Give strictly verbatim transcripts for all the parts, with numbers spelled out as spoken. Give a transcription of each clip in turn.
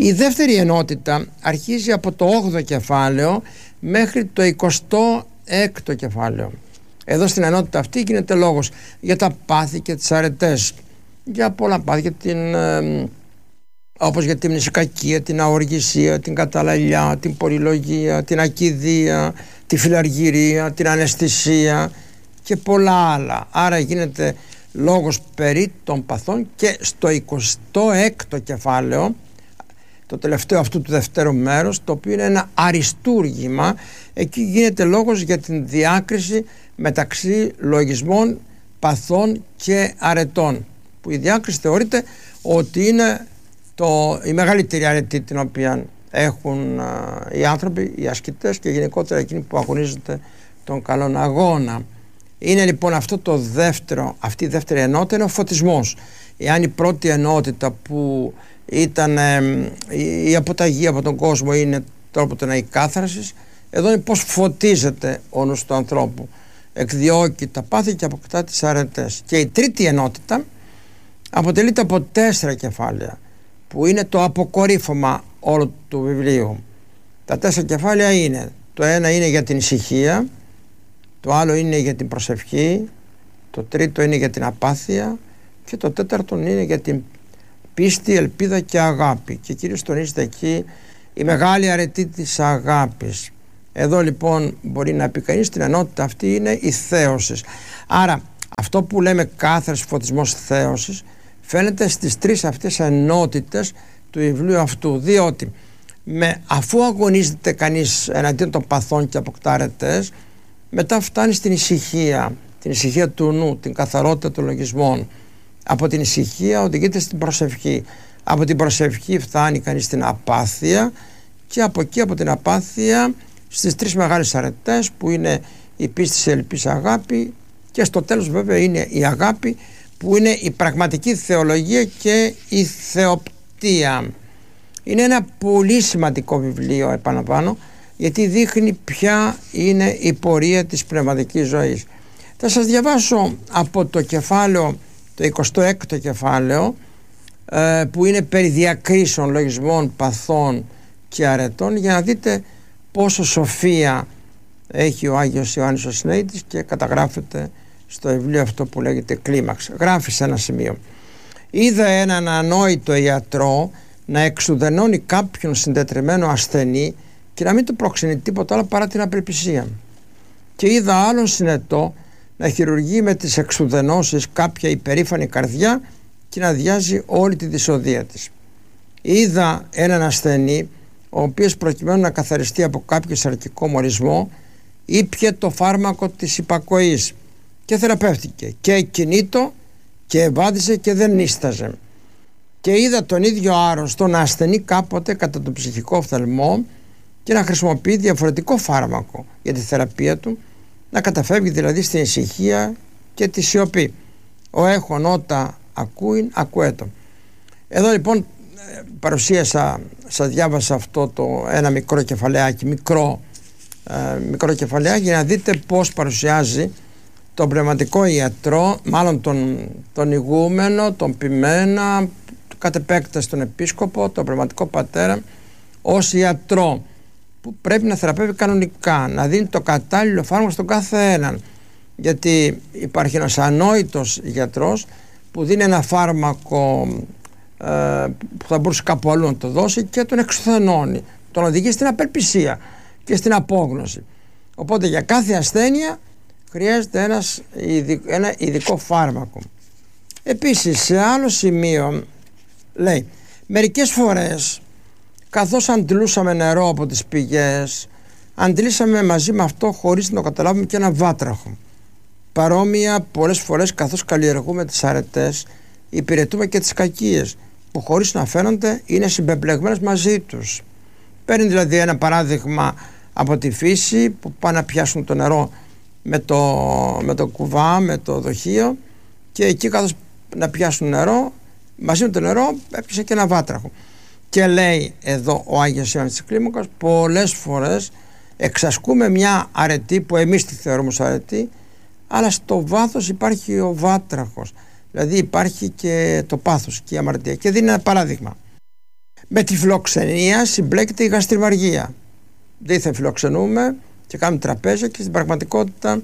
Η δεύτερη ενότητα αρχίζει από το όγδοο κεφάλαιο μέχρι το εικοστό έκτο κεφάλαιο. Εδώ στην ενότητα αυτή γίνεται λόγος για τα πάθη και τις αρετές, για πολλά πάθη, για την, ε, όπως για την μνησικακία, την αοργησία, την καταλαλιά, την πολυλογία, την ακηδία, τη φιλαργυρία, την αναισθησία και πολλά άλλα. Άρα γίνεται λόγος περί των παθών. Και στο εικοστό έκτο κεφάλαιο, το τελευταίο αυτού του δευτέρου μέρους, το οποίο είναι ένα αριστούργημα, εκεί γίνεται λόγος για την διάκριση μεταξύ λογισμών, παθών και αρετών, που η διάκριση θεωρείται ότι είναι το, η μεγαλύτερη αρετή την οποία έχουν α, οι άνθρωποι, οι ασκητές και γενικότερα εκείνοι που αγωνίζονται τον καλόν αγώνα. Είναι λοιπόν αυτό το δεύτερο, αυτή η δεύτερη ενότητα είναι ο φωτισμός. Εάν η πρώτη ενότητα που ήταν ε, η αποταγή από τον κόσμο είναι τρόπο του ναϊκάθρασης, εδώ είναι πως φωτίζεται ο νους του ανθρώπου, εκδιώκει τα πάθη και αποκτά τις αρετές. Και η τρίτη ενότητα αποτελείται από τέσσερα κεφάλαια, που είναι το αποκορύφωμα όλου του βιβλίου. Τα τέσσερα κεφάλαια είναι, το ένα είναι για την ησυχία, το άλλο είναι για την προσευχή, το τρίτο είναι για την απάθεια και το τέταρτο είναι για την πίστη, ελπίδα και αγάπη. Και κυρίως τονίζεται εκεί η μεγάλη αρετή της αγάπης. Εδώ λοιπόν μπορεί να πει κανείς την ενότητα αυτή είναι η θέωσης. Άρα αυτό που λέμε κάθαρση, φωτισμός, θέωσης φαίνεται στις τρεις αυτές ενότητες του βιβλίου αυτού, διότι με, αφού αγωνίζεται κανείς εναντίον των παθών και αποκτά αρετές, μετά φτάνει στην ησυχία, την ησυχία του νου, την καθαρότητα των λογισμών. Από την ησυχία οδηγείται στην προσευχή. Από την προσευχή φτάνει κανείς στην απάθεια και από εκεί, από την απάθεια, στις τρεις μεγάλες αρετές που είναι η πίστη, η ελπίς, αγάπη, και στο τέλος βέβαια είναι η αγάπη που είναι η πραγματική θεολογία και η θεοπτία. Είναι ένα πολύ σημαντικό βιβλίο, επαναλαμβάνω, γιατί δείχνει ποια είναι η πορεία της πνευματικής ζωής. Θα σας διαβάσω από το κεφάλαιο, το εικοστό έκτο κεφάλαιο, που είναι περί διακρίσεων, λογισμών, παθών και αρετών, για να δείτε πόσο σοφία έχει ο Άγιος Ιωάννης ο Συναήτης και καταγράφεται στο βιβλίο αυτό που λέγεται Κλίμαξ. Γράφει σε ένα σημείο: «Είδα έναν ανόητο ιατρό να εξουδενώνει κάποιον συντετριμένο ασθενή και να μην του προξενεί τίποτα άλλο παρά την απελπισία. Και είδα άλλον συνετό να χειρουργεί με τις εξουδενώσεις κάποια υπερήφανη καρδιά και να αδειάζει όλη τη δυσοδεία της. Είδα έναν ασθενή ο οποίος προκειμένου να καθαριστεί από κάποιο σαρκικό μορισμό ήπιε το φάρμακο της υπακοής και θεραπεύτηκε και κινήτο και ευάδισε και δεν νίσταζε. Και είδα τον ίδιο άρρωστο να ασθενεί κάποτε κατά τον ψυχικό οφθαλμό και να χρησιμοποιεί διαφορετικό φάρμακο για τη θεραπεία του, να καταφεύγει δηλαδή στην ησυχία και τη σιωπή. Ο έχων ότα ακούειν ακουέτο». Εδώ λοιπόν παρουσίασα, σας διάβασα αυτό το ένα μικρό κεφαλαιάκι, μικρό, ε, μικρό κεφαλαιάκι για να δείτε πώς παρουσιάζει τον πνευματικό ιατρό, μάλλον τον, τον ηγούμενο, τον ποιμένα, κατ' επέκταση τον επίσκοπο, τον πνευματικό πατέρα, ως ιατρό που πρέπει να θεραπεύει κανονικά, να δίνει το κατάλληλο φάρμακο στον κάθε έναν, γιατί υπάρχει ένας ανόητος γιατρός που δίνει ένα φάρμακο ε, που θα μπορούσε κάπου αλλού να το δώσει και τον εξουθενώνει, τον οδηγεί στην απελπισία και στην απόγνωση. Οπότε για κάθε ασθένεια χρειάζεται ένας, ένα ειδικό φάρμακο. Επίσης σε άλλο σημείο λέει: «Μερικές φορές καθώς αντλούσαμε νερό από τις πηγές, αντλήσαμε μαζί με αυτό, χωρίς να το καταλάβουμε, και ένα βάτραχο. Παρόμοια πολλές φορές καθώς καλλιεργούμε τις αρετές, υπηρετούμε και τις κακίες που χωρίς να φαίνονται είναι συμπεμπλεγμένες μαζί τους». Παίρνει δηλαδή ένα παράδειγμα από τη φύση που πάνε να πιάσουν το νερό με το, με το κουβά, με το δοχείο, και εκεί καθώς να πιάσουν νερό, μαζί με το νερό έπιασε και ένα βάτραχο. Και λέει εδώ ο Άγιος Ιωάννης της Κλίμακας, πολλές φορές εξασκούμε μια αρετή που εμείς τη θεωρούμε ως αρετή, αλλά στο βάθος υπάρχει ο βάτραχος, δηλαδή υπάρχει και το πάθος και η αμαρτία. Και δίνει ένα παράδειγμα. Με τη φιλοξενία συμπλέκεται η γαστριμαργία. Δήθεν φιλοξενούμε και κάνουμε τραπέζια και στην πραγματικότητα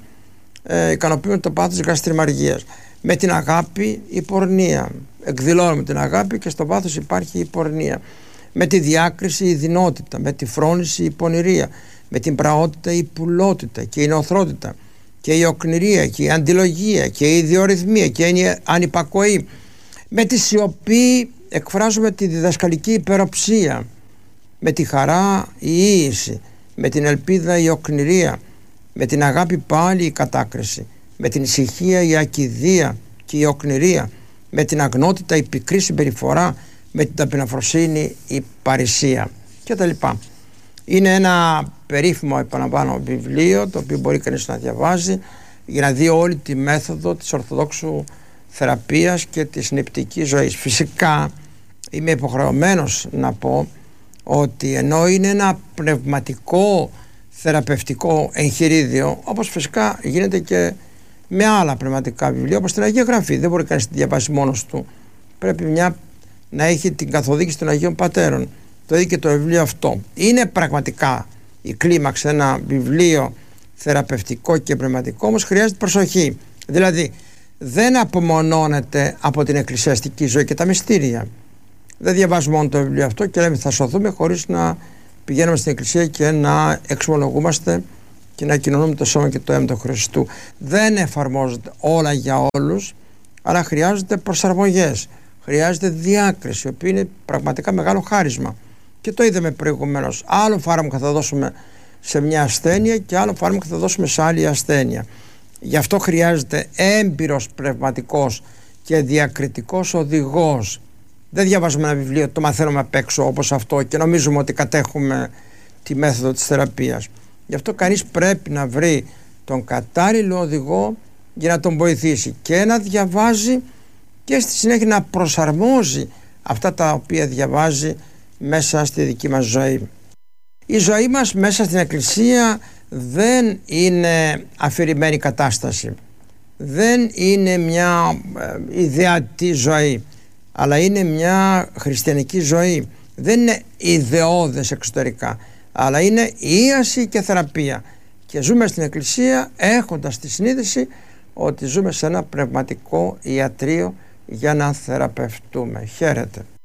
ε, ικανοποιούμε το πάθος της γαστριμαργίας. Με την αγάπη η πορνεία. Εκδηλώνουμε την αγάπη και στο πάθος υπάρχει η πορνεία. Με τη διάκριση η δεινότητα. Με τη φρόνηση η πονηρία. Με την πραότητα η πουλότητα και η νοθρότητα. Και η οκνηρία και η αντιλογία και η ιδιορυθμία και η ανυπακοή. Με τη σιωπή εκφράζουμε τη διδασκαλική υπεροψία. Με τη χαρά η ίηση. Με την ελπίδα η οκνηρία. Με την αγάπη πάλι η κατάκριση. Με την ησυχία η ακηδία και η οκνηρία. Με την αγνότητα η πικρή συμπεριφορά. Με την ταπεινοφροσύνη η παρησία και τα λοιπά. Είναι ένα περίφημο, επαναλαμβάνω, βιβλίο το οποίο μπορεί κανείς να διαβάζει για να δει όλη τη μέθοδο της ορθοδόξου θεραπείας και της νηπτικής ζωής. Φυσικά είμαι υποχρεωμένος να πω ότι ενώ είναι ένα πνευματικό θεραπευτικό εγχειρίδιο, όπως φυσικά γίνεται και με άλλα πνευματικά βιβλία, όπως την Αγία Γραφή, δεν μπορεί κανείς να τη διαβάσει μόνος του, πρέπει μια να έχει την καθοδήγηση των Αγίων Πατέρων. Το ίδιο και το βιβλίο αυτό. Είναι πραγματικά η κλίμαξη ένα βιβλίο θεραπευτικό και πνευματικό, όμως χρειάζεται προσοχή. Δηλαδή δεν απομονώνεται από την εκκλησιαστική ζωή και τα μυστήρια. Δεν διαβάζουμε μόνο το βιβλίο αυτό και λέμε θα σωθούμε χωρίς να πηγαίνουμε στην εκκλησία και να εξομολογούμαστε και να κοινωνούμε το σώμα και το αίμα του Χριστού. Δεν εφαρμόζεται όλα για όλους, αλλά χρειάζονται προσαρμογές. Χρειάζεται διάκριση, η οποία είναι πραγματικά μεγάλο χάρισμα. Και το είδαμε προηγουμένως. Άλλο φάρμακο θα δώσουμε σε μια ασθένεια και άλλο φάρμακο θα δώσουμε σε άλλη ασθένεια. Γι' αυτό χρειάζεται έμπειρος πνευματικός και διακριτικός οδηγός. Δεν διαβάζουμε ένα βιβλίο, το μαθαίνουμε απ' έξω όπως αυτό και νομίζουμε ότι κατέχουμε τη μέθοδο της θεραπείας. Γι' αυτό κανείς πρέπει να βρει τον κατάλληλο οδηγό για να τον βοηθήσει και να διαβάζει και στη συνέχεια να προσαρμόζει αυτά τα οποία διαβάζει μέσα στη δική μας ζωή. Η ζωή μας μέσα στην Εκκλησία δεν είναι αφηρημένη κατάσταση, δεν είναι μια ε, ιδεατή ζωή, αλλά είναι μια χριστιανική ζωή. Δεν είναι ιδεώδες εξωτερικά, αλλά είναι ίαση και θεραπεία. Και ζούμε στην Εκκλησία έχοντας τη συνείδηση ότι ζούμε σε ένα πνευματικό ιατρείο για να θεραπευτούμε. Χαίρετε.